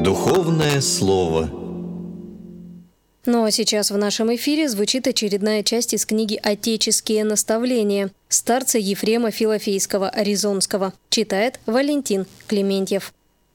Духовное слово. Ну а сейчас в нашем эфире звучит очередная часть из книги «Отеческие наставления» старца Ефрема Филофейского Аризонского. Читает Валентин Клементьев.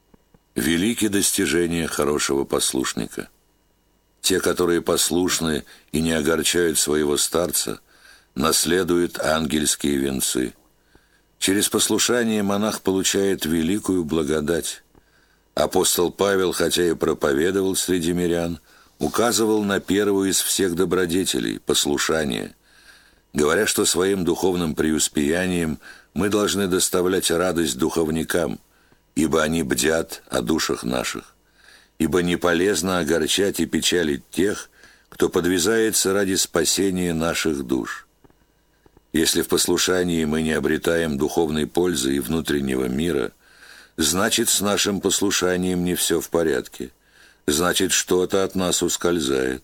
Велики достижения хорошего послушника. Те, которые послушны и не огорчают своего старца, наследуют ангельские венцы. Через послушание монах получает великую благодать. Апостол Павел, хотя и проповедовал среди мирян, указывал на первую из всех добродетелей – послушание, говоря, что своим духовным преуспеянием мы должны доставлять радость духовникам, ибо они бдят о душах наших, ибо не полезно огорчать и печалить тех, кто подвязается ради спасения наших душ. Если в послушании мы не обретаем духовной пользы и внутреннего мира, значит, с нашим послушанием не все в порядке. Значит, что-то от нас ускользает.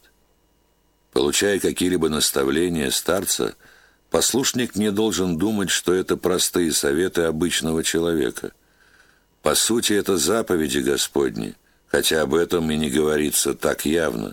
Получая какие-либо наставления старца, послушник не должен думать, что это простые советы обычного человека. По сути, это заповеди Господни, хотя об этом и не говорится так явно.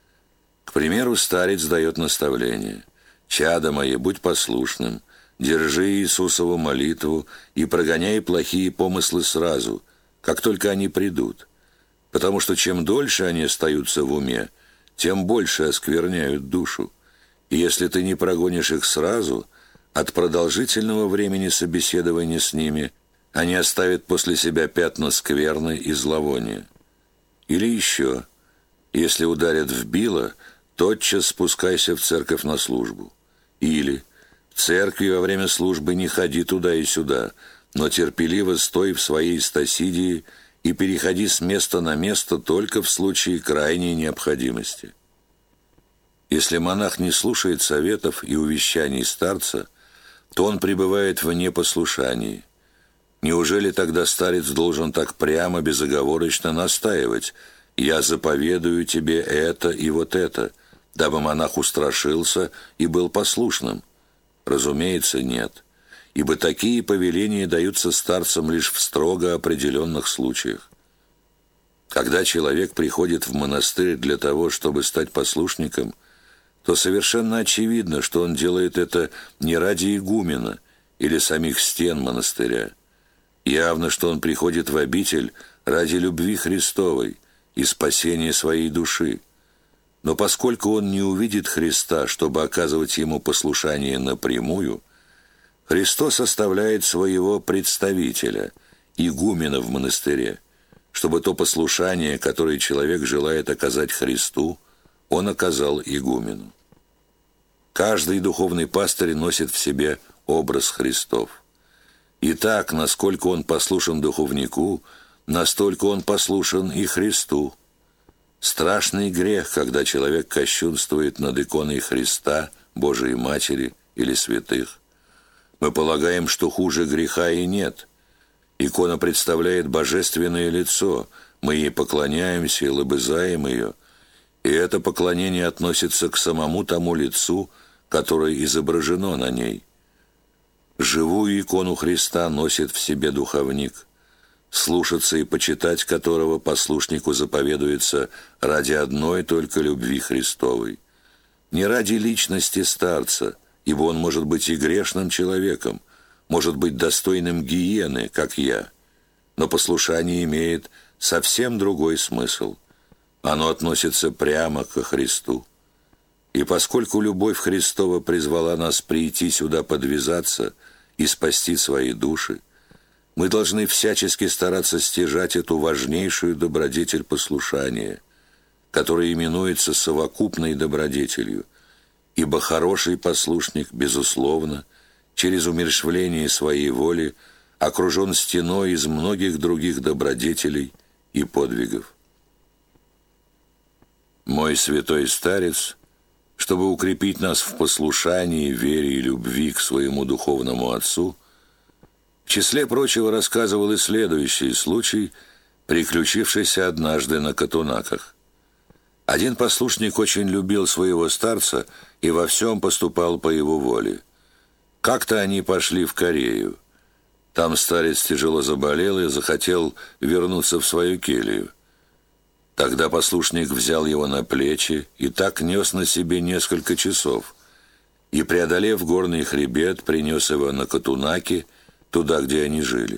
К примеру, старец дает наставление: «Чадо мое, будь послушным, держи Иисусову молитву и прогоняй плохие помыслы сразу, как только они придут, потому что чем дольше они остаются в уме, тем больше оскверняют душу, и если ты не прогонишь их сразу, от продолжительного времени собеседования с ними они оставят после себя пятна скверны и зловония». Или еще: «Если ударят в било, тотчас спускайся в церковь на службу». Или: «В церкви во время службы не ходи туда и сюда, но терпеливо стой в своей стасидии и переходи с места на место только в случае крайней необходимости». Если монах не слушает советов и увещаний старца, то он пребывает в непослушании. Неужели тогда старец должен так прямо, безоговорочно настаивать: «Я заповедую тебе это и вот это», дабы монах устрашился и был послушным? Разумеется, нет, ибо такие повеления даются старцам лишь в строго определенных случаях. Когда человек приходит в монастырь для того, чтобы стать послушником, то совершенно очевидно, что он делает это не ради игумена или самих стен монастыря. Явно, что он приходит в обитель ради любви Христовой и спасения своей души. Но поскольку он не увидит Христа, чтобы оказывать ему послушание напрямую, Христос оставляет своего представителя, игумена в монастыре, чтобы то послушание, которое человек желает оказать Христу, он оказал игумену. Каждый духовный пастырь носит в себе образ Христов. Итак, насколько он послушен духовнику, настолько он послушен и Христу. Страшный грех, когда человек кощунствует над иконой Христа, Божией Матери или святых. Мы полагаем, что хуже греха и нет. Икона представляет божественное лицо, мы ей поклоняемся и лобызаем ее, и это поклонение относится к самому тому лицу, которое изображено на ней. Живую икону Христа носит в себе духовник, слушаться и почитать которого послушнику заповедуется ради одной только любви Христовой. Не ради личности старца, ибо он может быть и грешным человеком, может быть достойным гиены, как я. Но послушание имеет совсем другой смысл. Оно относится прямо ко Христу. И поскольку любовь Христова призвала нас прийти сюда подвязаться и спасти свои души, мы должны всячески стараться стяжать эту важнейшую добродетель послушания, которая именуется совокупной добродетелью, ибо хороший послушник, безусловно, через умерщвление своей воли окружен стеной из многих других добродетелей и подвигов. Мой святой старец, чтобы укрепить нас в послушании, вере и любви к своему духовному отцу, в числе прочего рассказывал и следующий случай, приключившийся однажды на Катунаках. Один послушник очень любил своего старца и во всем поступал по его воле. Как-то они пошли в Корею. Там старец тяжело заболел и захотел вернуться в свою келью. Тогда послушник взял его на плечи и так нес на себе несколько часов, и, преодолев горный хребет, принес его на Катунаки, туда, где они жили.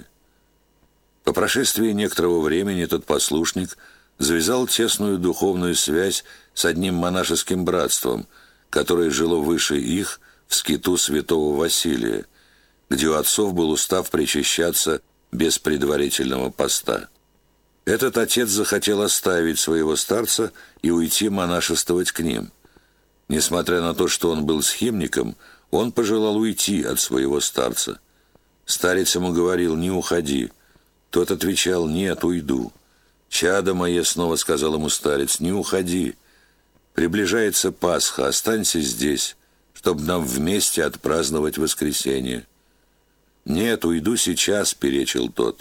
По прошествии некоторого времени этот послушник завязал тесную духовную связь с одним монашеским братством, которое жило выше их в скиту святого Василия, где у отцов был устав причащаться без предварительного поста. Этот отец захотел оставить своего старца и уйти монашествовать к ним. Несмотря на то, что он был схимником, он пожелал уйти от своего старца. Старец ему говорил: «Не уходи». Тот отвечал: «Нет, уйду». «Чадо мое», — снова сказал ему старец, — «не уходи. Приближается Пасха, останься здесь, чтобы нам вместе отпраздновать воскресенье». «Нет, уйду сейчас», — перечил тот.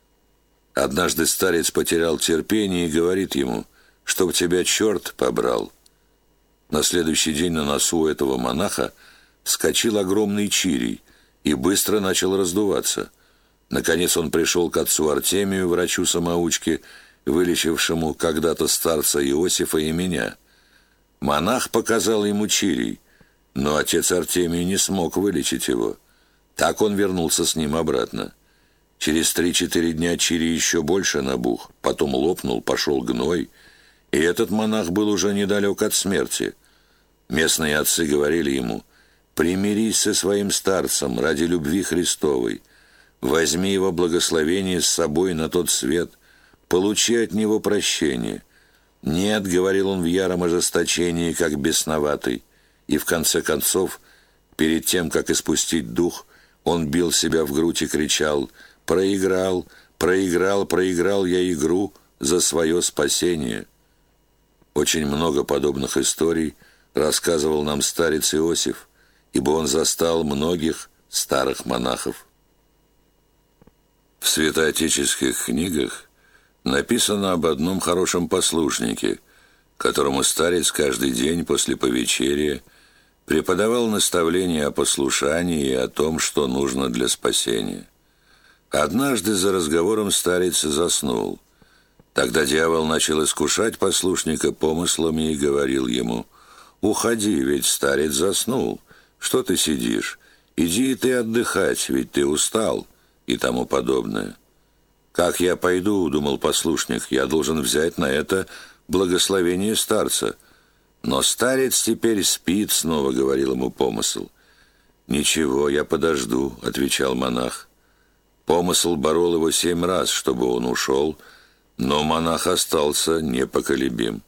Однажды старец потерял терпение и говорит ему: «Чтоб тебя черт побрал». На следующий день на носу у этого монаха вскочил огромный чирий и быстро начал раздуваться. Наконец он пришел к отцу Артемию, врачу-самоучке, вылечившему когда-то старца Иосифа и меня. Монах показал ему чирий, но отец Артемий не смог вылечить его. Так он вернулся с ним обратно. Через 3-4 дня чирий еще больше набух, потом лопнул, пошел гной, и этот монах был уже недалек от смерти. Местные отцы говорили ему: «Примирись со своим старцем ради любви Христовой, возьми его благословение с собой на тот свет, получи от него прощение». «Нет», — говорил он в яром ожесточении, как бесноватый, и в конце концов, перед тем, как испустить дух, он бил себя в грудь и кричал: «Проиграл, проиграл, проиграл я игру за свое спасение». Очень много подобных историй рассказывал нам старец Иосиф, ибо он застал многих старых монахов. В святоотеческих книгах написано об одном хорошем послушнике, которому старец каждый день после повечерия преподавал наставления о послушании и о том, что нужно для спасения. Однажды за разговором старец заснул. Тогда дьявол начал искушать послушника помыслами и говорил ему: «Уходи, ведь старец заснул. Что ты сидишь? Иди и ты отдыхать, ведь ты устал», и тому подобное. «Как я пойду, — думал послушник, — я должен взять на это благословение старца». «Но старец теперь спит, — снова говорил ему помысл». «Ничего, я подожду, — отвечал монах». Помысл борол его 7 раз, чтобы он ушел, но монах остался непоколебим.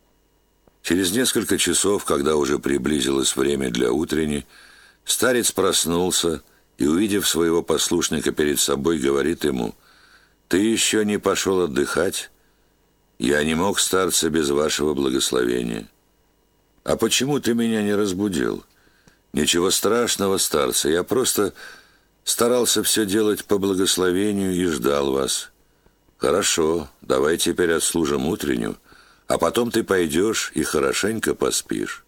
Через несколько часов, когда уже приблизилось время для утренни, старец проснулся и, увидев своего послушника перед собой, говорит ему: «Ты еще не пошел отдыхать? Я не мог, старца, без вашего благословения». «А почему ты меня не разбудил?» «Ничего страшного, старца, я просто старался все делать по благословению и ждал вас». «Хорошо, давай теперь отслужим утреннюю, а потом ты пойдешь и хорошенько поспишь».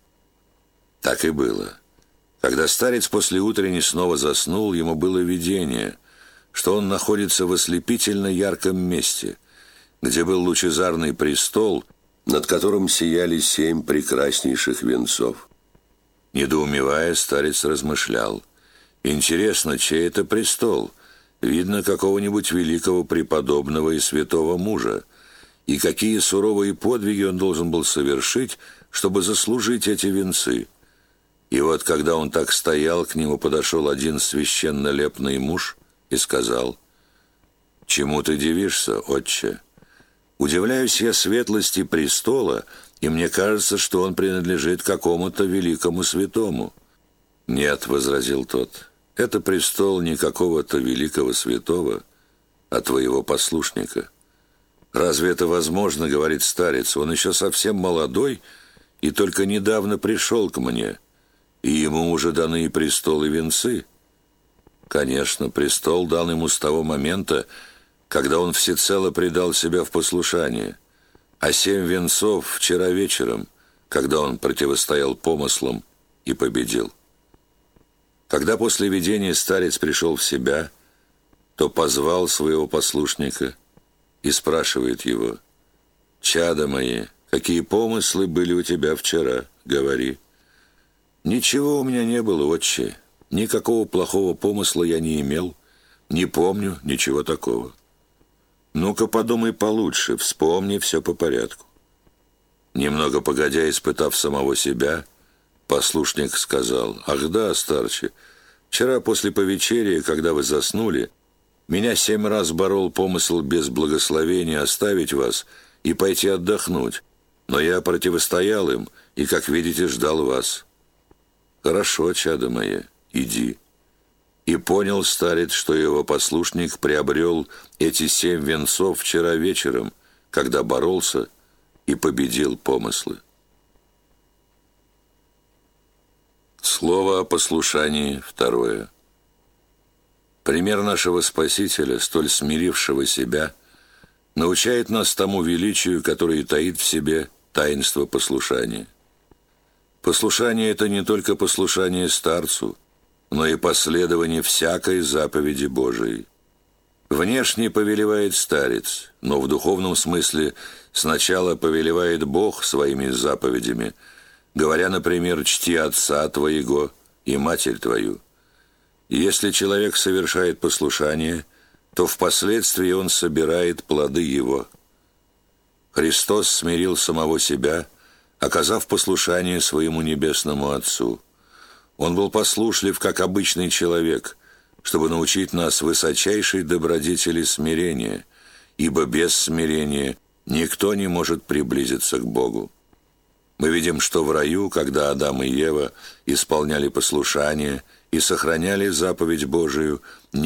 Так и было. Когда старец после утренней снова заснул, ему было видение, что он находится в ослепительно ярком месте, где был лучезарный престол, над которым сияли 7 прекраснейших венцов. Недоумевая, старец размышлял: «Интересно, чей это престол? Видно, какого-нибудь великого преподобного и святого мужа. И какие суровые подвиги он должен был совершить, чтобы заслужить эти венцы». И вот, когда он так стоял, к нему подошел один священнолепный муж и сказал: «Чему ты дивишься, отче? Удивляюсь я светлости престола, и мне кажется, что он принадлежит какому-то великому святому». «Нет, — возразил тот, — это престол не какого-то великого святого, а твоего послушника». «Разве это возможно, — говорит старец, — он еще совсем молодой и только недавно пришел к мне, и ему уже даны и престол, и венцы». Конечно, престол дан ему с того момента, когда он всецело предал себя в послушание, а 7 венцов вчера вечером, когда он противостоял помыслам и победил. Когда после видения старец пришел в себя, то позвал своего послушника и спрашивает его: Чада мои, какие помыслы были у тебя вчера, говори. Ничего у меня не было, отче, никакого плохого помысла я не имел, не помню ничего такого. Ну-ка подумай получше, вспомни все по порядку. Немного погодя, испытав самого себя, послушник сказал: «Ах да, старче, вчера после повечерия, когда вы заснули, меня 7 раз борол помысл без благословения оставить вас и пойти отдохнуть, но я противостоял им и, как видите, ждал вас. Хорошо, чадо мое, иди». И понял старец, что его послушник приобрел эти 7 венцов вчера вечером, когда боролся и победил помыслы. Слово о послушании второе. Пример нашего Спасителя, столь смирившего себя, научает нас тому величию, которое таит в себе таинство послушания. Послушание – это не только послушание старцу, но и последование всякой заповеди Божией. Внешне повелевает старец, но в духовном смысле сначала повелевает Бог своими заповедями, говоря, например, «Чти отца твоего и матерь твою». И если человек совершает послушание, то впоследствии он собирает плоды его. Христос смирил самого себя, оказав послушание своему небесному Отцу. Он был послушлив, как обычный человек, чтобы научить нас высочайшей добродетели смирения, ибо без смирения никто не может приблизиться к Богу. Мы видим, что в раю, когда Адам и Ева исполняли послушание и сохраняли заповедь Божию,